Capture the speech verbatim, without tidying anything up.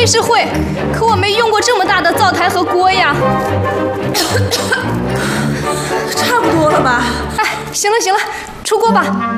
会是会，可我没用过这么大的灶台和锅呀。 差不多了吧？ 哎，行了行了，出锅吧。